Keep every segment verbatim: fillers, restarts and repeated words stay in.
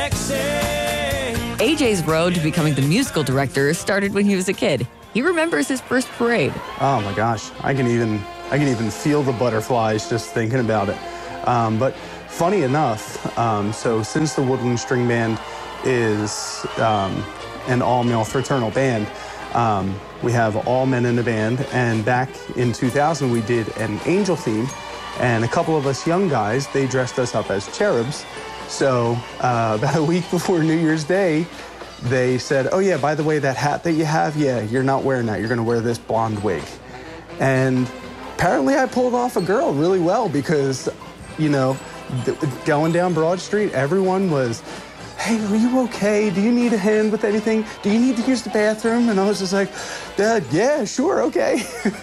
sexy. A J's road to becoming the musical director started when he was a kid. He remembers his first parade. Oh my gosh, I can even I can even feel the butterflies just thinking about it. Um, but funny enough, um, so since the Woodland String Band is um, an all-male fraternal band, um, we have all men in the band, and back in two thousand we did an angel theme, and a couple of us young guys, they dressed us up as cherubs. So uh, about a week before New Year's Day, they said, oh yeah, by the way, that hat that you have, yeah, you're not wearing that. You're gonna wear this blonde wig. And apparently I pulled off a girl really well because, you know, th- going down Broad Street, everyone was, hey, are you okay? Do you need a hand with anything? Do you need to use the bathroom? And I was just like, Dad, yeah, sure, okay.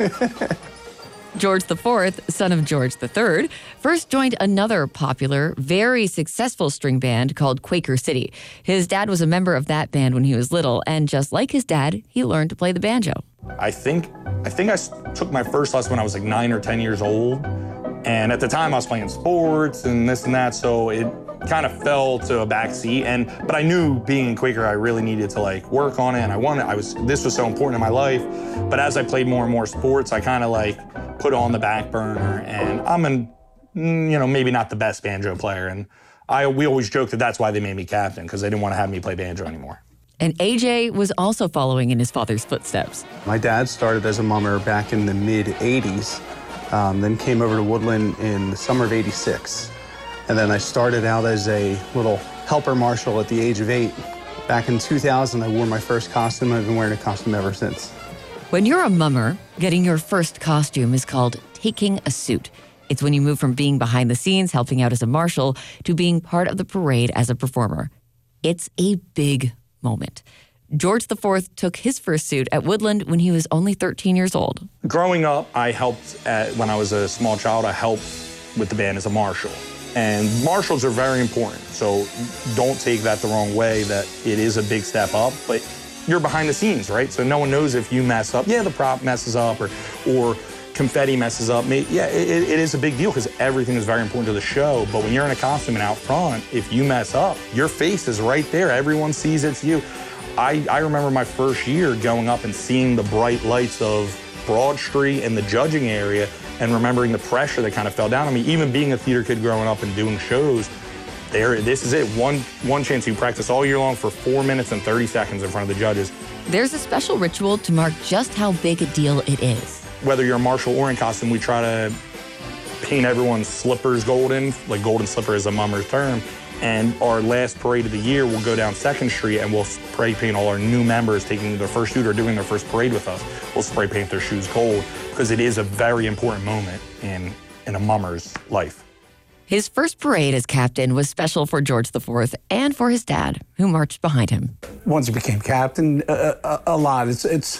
George the Fourth, son of George the Third, first joined another popular, very successful string band called Quaker City. His dad was a member of that band when he was little, and just like his dad, he learned to play the banjo. I think I think I took my first lesson when I was like nine or ten years old, and at the time I was playing sports and this and that, so it kind of fell to a back seat. And but I knew being in Quaker, I really needed to like work on it, and I wanted. I was this was so important in my life. But as I played more and more sports, I kind of like put it on the back burner. And I'm an, you know, maybe not the best banjo player, and I we always joke that that's why they made me captain, because they didn't want to have me play banjo anymore. And A J was also following in his father's footsteps. My dad started as a mummer back in the mid eighties, um, then came over to Woodland in the summer of eighty-six. And then I started out as a little helper marshal at the age of eight. Back in two thousand, I wore my first costume. I've been wearing a costume ever since. When you're a mummer, getting your first costume is called taking a suit. It's when you move from being behind the scenes, helping out as a marshal, to being part of the parade as a performer. It's a big moment. George the Fourth took his first suit at Woodland when he was only thirteen years old. Growing up, I helped, at, when I was a small child, I helped with the band as a marshal. And marshals are very important, so don't take that the wrong way, that it is a big step up, but you're behind the scenes, right? So no one knows if you mess up. Yeah, the prop messes up, or or confetti messes up. Yeah, it, it is a big deal because everything is very important to the show, but when you're in a costume and out front, if you mess up, your face is right there. Everyone sees it's you. I, I remember my first year going up and seeing the bright lights of Broad Street and the judging area, and remembering the pressure that kind of fell down on me. Even being a theater kid growing up and doing shows, there, this is it. One, one chance you practice all year long for four minutes and thirty seconds in front of the judges. There's a special ritual to mark just how big a deal it is. Whether you're a marshal or in costume, we try to paint everyone's slippers golden. Like golden slipper is a mummer's term. And our last parade of the year, we'll go down Second Street and we'll spray paint all our new members taking their first shoot or doing their first parade with us. We'll spray paint their shoes gold because it is a very important moment in, in a mummer's life. His first parade as captain was special for George the Fourth and for his dad, who marched behind him. Once he became captain, uh, a, a lot. It's, it's,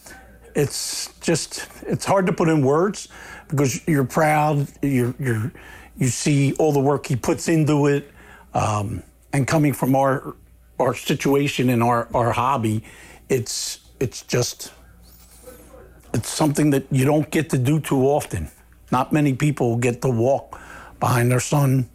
it's just, it's hard to put in words because you're proud, you're, you're, you see all the work he puts into it. Um, and coming from our our situation and our, our hobby, it's it's just it's something that you don't get to do too often. Not many people get to walk behind their son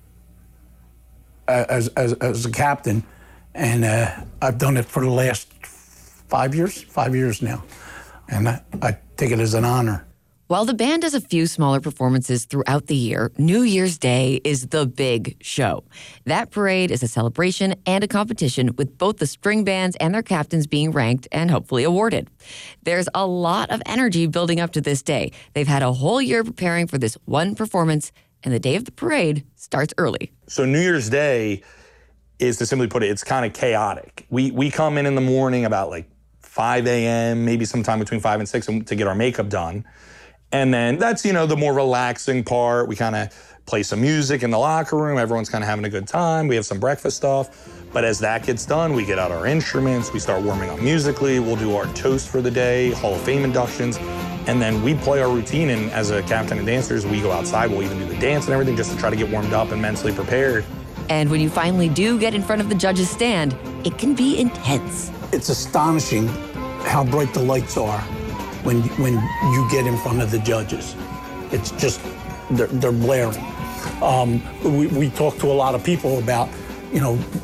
as as, as a captain, and uh, I've done it for the last five years, five years now, and I, I take it as an honor. While the band does a few smaller performances throughout the year, New Year's Day is the big show. That parade is a celebration and a competition with both the string bands and their captains being ranked and hopefully awarded. There's a lot of energy building up to this day. They've had a whole year preparing for this one performance, and the day of the parade starts early. So New Year's Day is, to simply put it, it's kind of chaotic. We, we come in in the morning about like five a.m., maybe sometime between five and six to get our makeup done. And then that's, you know, the more relaxing part. We kind of play some music in the locker room. Everyone's kind of having a good time. We have some breakfast stuff. But as that gets done, we get out our instruments. We start warming up musically. We'll do our toast for the day, Hall of Fame inductions. And then we play our routine. And as a captain and dancers, we go outside. We'll even do the dance and everything just to try to get warmed up and mentally prepared. And when you finally do get in front of the judges' stand, it can be intense. It's astonishing how bright the lights are when when you get in front of the judges. It's just, they're, they're blaring. Um, we, we talk to a lot of people about, you know,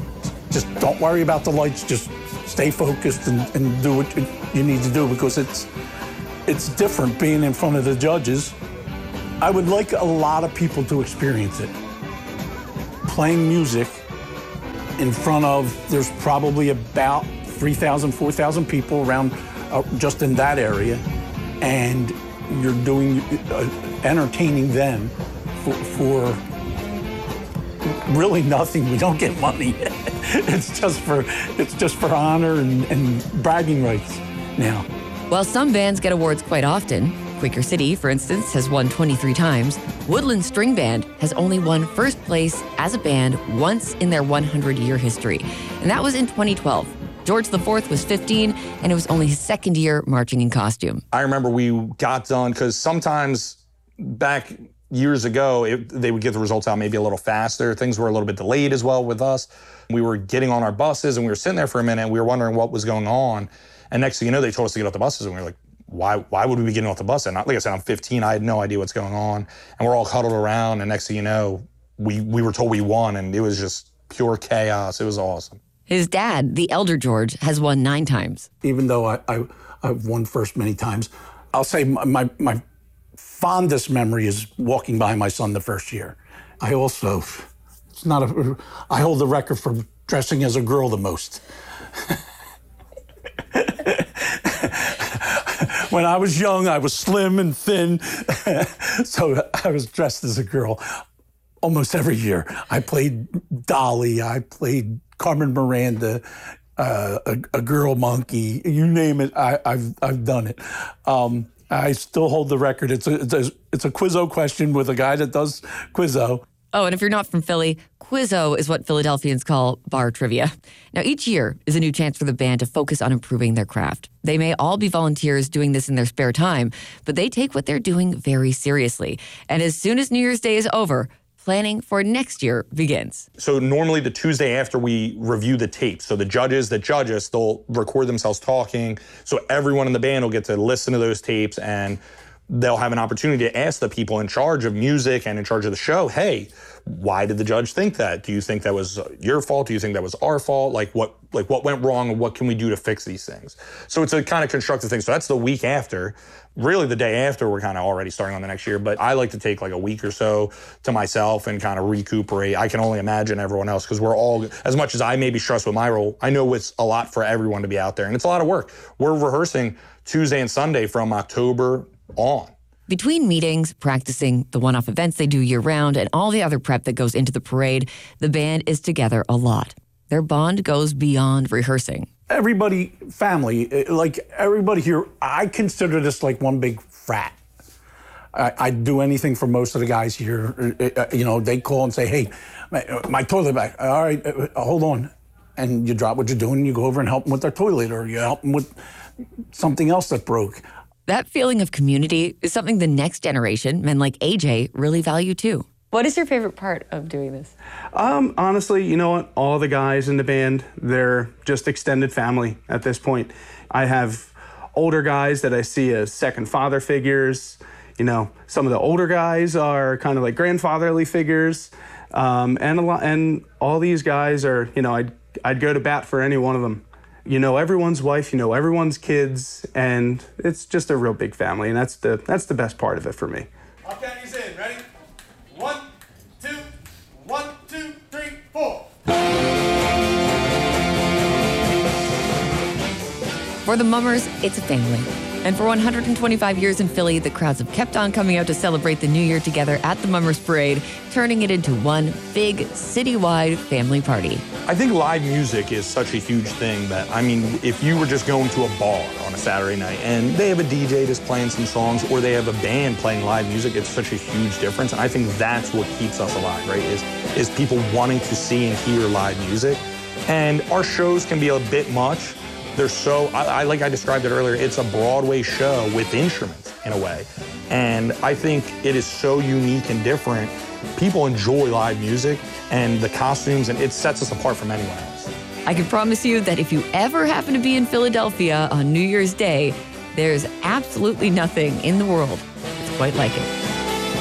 just don't worry about the lights. Just stay focused and, and do what you need to do, because it's it's different being in front of the judges. I would like a lot of people to experience it. Playing music in front of, there's probably about three thousand, four thousand people around uh, just in that area, and you're doing, uh, entertaining them for, for really nothing. We don't get money. It's just for, it's just for honor and, and bragging rights now. While some bands get awards quite often, Quaker City, for instance, has won twenty-three times, Woodland String Band has only won first place as a band once in their one hundred year history, and that was in twenty twelve. George the Fourth was fifteen, and it was only his second year marching in costume. I remember we got done, because sometimes back years ago, it, they would get the results out maybe a little faster. Things were a little bit delayed as well with us. We were getting on our buses, and we were sitting there for a minute, and we were wondering what was going on. And next thing you know, they told us to get off the buses, and we were like, why why would we be getting off the bus? And like I said, I'm fifteen, I had no idea what's going on. And we're all huddled around, and next thing you know, we, we were told we won, and it was just pure chaos. It was awesome. His dad, the elder George, has won nine times. Even though I, I, I've won first many times, I'll say my, my, my fondest memory is walking by my son the first year. I also, it's not a, I hold the record for dressing as a girl the most. When I was young, I was slim and thin, so I was dressed as a girl almost every year. I played Dolly, I played Carmen Miranda, uh, a, a girl monkey, you name it, I, I've I've done it. Um, I still hold the record. It's a, it's a it's a Quizzo question with a guy that does Quizzo. Oh, and if you're not from Philly, Quizzo is what Philadelphians call bar trivia. Now, each year is a new chance for the band to focus on improving their craft. They may all be volunteers doing this in their spare time, but they take what they're doing very seriously. And as soon as New Year's Day is over, planning for next year begins. So normally the Tuesday after we review the tapes, so the judges that judge us, they'll record themselves talking, so everyone in the band will get to listen to those tapes, and they'll have an opportunity to ask the people in charge of music and in charge of the show, hey, why did the judge think that? Do you think that was your fault? Do you think that was our fault? Like what like what went wrong, and what can we do to fix these things? So it's a kind of constructive thing. So that's the week after. Really the day after, we're kind of already starting on the next year, but I like to take like a week or so to myself and kind of recuperate. I can only imagine everyone else, because we're all, as much as I may be stressed with my role, I know it's a lot for everyone to be out there, and it's a lot of work. We're rehearsing Tuesday and Sunday from October on. Between meetings, practicing, the one-off events they do year-round, and all the other prep that goes into the parade, the band is together a lot. Their bond goes beyond rehearsing. Everybody, family, like everybody here, I consider this like one big frat. I, I'd do anything for most of the guys here. You know, they call and say, hey, my, my toilet back. All right, hold on. And you drop what you're doing, and you go over and help them with their toilet, or you help them with something else that broke. That feeling of community is something the next generation, men like A J, really value too. What is your favorite part of doing this? Um, honestly, you know what? All the guys in the band, they're just extended family at this point. I have older guys that I see as second father figures. You know, some of the older guys are kind of like grandfatherly figures. Um, and a lot, and all these guys are, you know, I'd, I'd go to bat for any one of them. You know everyone's wife, you know everyone's kids, and it's just a real big family, and that's the that's the best part of it for me. I'll count these in. Ready? One, two, one, two, three, four. For the Mummers, it's a family. And for one hundred twenty-five years in Philly, the crowds have kept on coming out to celebrate the new year together at the Mummers Parade, turning it into one big citywide family party. I think live music is such a huge thing that, I mean, if you were just going to a bar on a Saturday night and they have a D J just playing some songs, or they have a band playing live music, it's such a huge difference. And I think that's what keeps us alive, right, is, is people wanting to see and hear live music. And our shows can be a bit much. They're so, I, I like I described it earlier, it's a Broadway show with instruments in a way. And I think it is so unique and different. People enjoy live music and the costumes, and it sets us apart from anyone else. I can promise you that if you ever happen to be in Philadelphia on New Year's Day, there's absolutely nothing in the world that's quite like it.